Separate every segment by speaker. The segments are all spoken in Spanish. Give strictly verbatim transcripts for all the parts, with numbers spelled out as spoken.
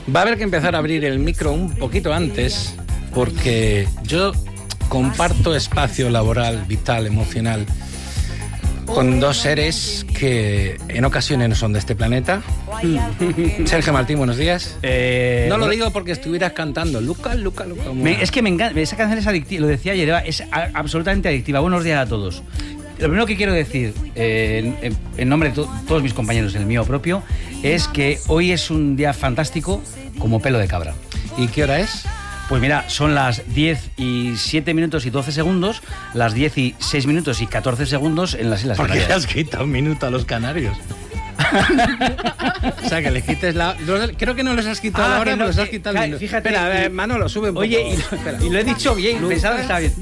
Speaker 1: Va a haber que empezar a abrir el micro un poquito antes, porque yo comparto espacio laboral, vital, emocional, con dos seres que en ocasiones no son de este planeta. Sergio Martín, buenos días.
Speaker 2: Eh,
Speaker 1: no lo digo porque estuvieras cantando. Luca, Luca, Luca.
Speaker 2: Me, es que me encanta. Esa canción es adictiva, lo decía ayer, es a, absolutamente adictiva. Buenos días a todos. Lo primero que quiero decir, eh, en, en nombre de to, todos mis compañeros, el mío propio, es que hoy es un día fantástico como pelo de cabra.
Speaker 1: ¿Y qué hora es?
Speaker 2: Pues mira, son las diez y siete minutos y doce segundos, las diez y seis minutos y catorce segundos en las Islas
Speaker 1: Canarias. ¿Por qué le has
Speaker 2: Canarias.
Speaker 1: quitado un minuto a los canarios? O sea, que le quites la... Creo que no les has quitado
Speaker 2: Ah,
Speaker 1: la hora,
Speaker 2: que no,
Speaker 1: pero les has
Speaker 2: que-
Speaker 1: quitado
Speaker 2: que-
Speaker 1: el minuto.
Speaker 2: fíjate,
Speaker 1: Espera, a ver,
Speaker 2: y-
Speaker 1: Manolo, sube un poco.
Speaker 2: Oye, y,
Speaker 1: Espera.
Speaker 2: y lo he dicho bien,
Speaker 1: Lucas.
Speaker 2: pensaba que estaba bien.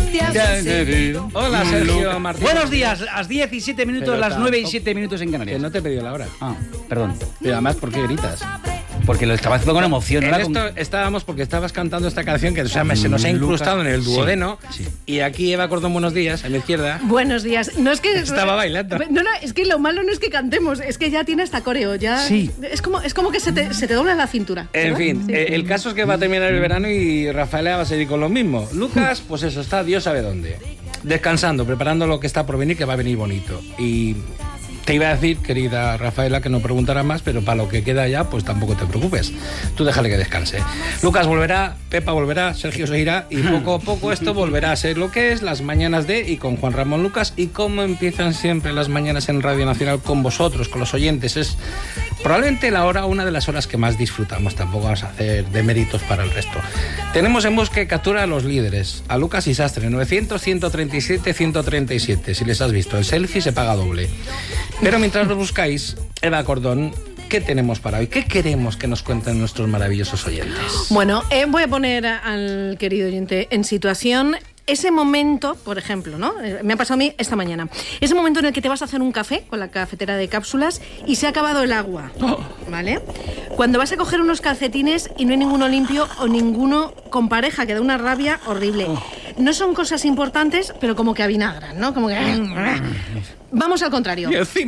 Speaker 1: Hola, Sergio Martín.
Speaker 2: Buenos días, las diez y siete minutos,
Speaker 1: Pero
Speaker 2: las nueve y
Speaker 1: tampoco-
Speaker 2: siete minutos en
Speaker 1: Que
Speaker 2: Canarias.
Speaker 1: no te he pedido la hora.
Speaker 2: Ah, perdón.
Speaker 1: Pero además, ¿por qué gritas?
Speaker 2: Porque lo estaba haciendo con emoción.
Speaker 1: En
Speaker 2: ¿no? Era con-
Speaker 1: esto estábamos porque estabas cantando esta canción que o sea, me- se nos ha incrustado en el duodeno.
Speaker 2: Sí, sí.
Speaker 1: Y aquí Eva Cordón, buenos días, a mi izquierda.
Speaker 3: Buenos días. No es que
Speaker 1: Estaba bailando.
Speaker 3: No, no, es que lo malo no es que cantemos, es que ya tiene hasta coreo, ya.
Speaker 2: Sí.
Speaker 3: Es como es como que se te, se te dobla la cintura.
Speaker 1: En
Speaker 3: ¿verdad?
Speaker 1: fin,
Speaker 3: Sí.
Speaker 1: eh, el caso es que va a terminar el verano y Rafaela va a seguir con lo mismo. Lucas, pues eso, está Dios sabe dónde. Descansando, preparando lo que está por venir, que va a venir bonito. Y te iba a decir, querida Rafaela, que no preguntara más, pero para lo que queda ya, pues tampoco te preocupes. Tú déjale que descanse. Lucas volverá, Pepa volverá, Sergio se irá y poco a poco esto volverá a ser lo que es las mañanas de y con Juan Ramón Lucas. Y cómo empiezan siempre las mañanas en Radio Nacional con vosotros, con los oyentes. Es probablemente la hora, una de las horas que más disfrutamos. Tampoco vamos a hacer deméritos para el resto. Tenemos en busca y captura a los líderes, a Lucas y Sastre, novecientos, ciento treinta y siete, ciento treinta y siete. Si les has visto, el selfie se paga doble. Pero mientras lo buscáis, Eva Cordón, ¿qué tenemos para hoy? ¿Qué queremos que nos cuenten nuestros maravillosos oyentes?
Speaker 3: Bueno, eh, voy a poner al querido oyente en situación. Ese momento, por ejemplo, ¿no? Eh, Me ha pasado a mí esta mañana. Ese momento en el que te vas a hacer un café con la cafetera de cápsulas y se ha acabado el agua, ¿vale? Cuando vas a coger unos calcetines y no hay ninguno limpio o ninguno con pareja, que da una rabia horrible. No son cosas importantes, pero como que avinagran, ¿no? Como que... Vamos al contrario.
Speaker 1: Y encima